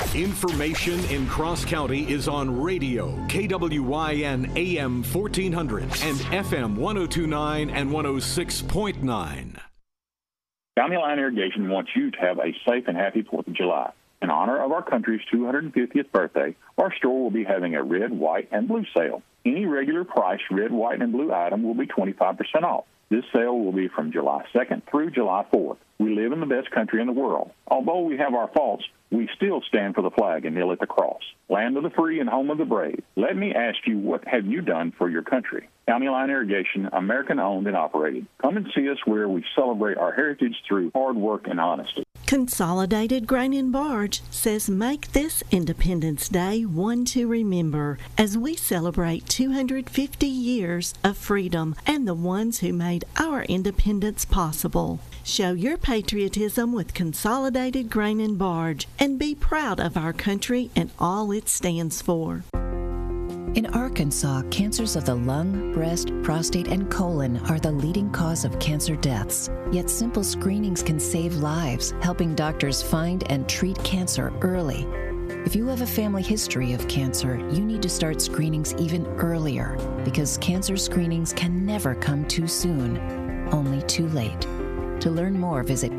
Information in Cross County is on radio, KWYN AM 1400 and FM 1029 and 106.9. County Line Irrigation wants you to have a safe and happy 4th of July. In honor of our country's 250th birthday, our store will be having a red, white, and blue sale. Any regular price red, white, and blue item will be 25% off. This sale will be from July 2nd through July 4th. We live in the best country in the world. Although we have our faults, we still stand for the flag and kneel at the cross. Land of the free and home of the brave. Let me ask you, what have you done for your country? County Line Irrigation, American-owned and operated. Come and see us where we celebrate our heritage through hard work and honesty. Consolidated Grain and Barge says make this Independence Day one to remember as we celebrate 250 years of freedom and the ones who made our independence possible. Show your patriotism with Consolidated Grain and Barge and be proud of our country and all it stands for. In Arkansas, cancers of the lung, breast, prostate, and colon are the leading cause of cancer deaths. Yet simple screenings can save lives, helping doctors find and treat cancer early. If you have a family history of cancer, you need to start screenings even earlier because cancer screenings can never come too soon, only too late. To learn more, visit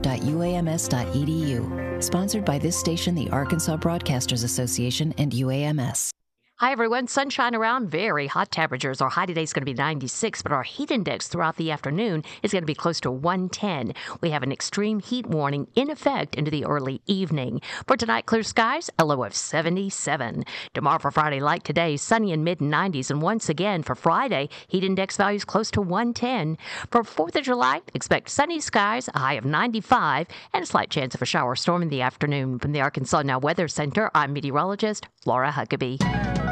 cancer.uams.edu. Sponsored by this station, the Arkansas Broadcasters Association, and UAMS. Hi, everyone. Sunshine around, very hot temperatures. Our high today is going to be 96, but our heat index throughout the afternoon is going to be close to 110. We have an extreme heat warning in effect into the early evening. For tonight, clear skies, a low of 77. Tomorrow for Friday, like today, sunny in mid-90s. And once again, for Friday, heat index values close to 110. For 4th of July, expect sunny skies, a high of 95, and a slight chance of a shower or storm in the afternoon. From the Arkansas Now Weather Center, I'm meteorologist Laura Huckabee.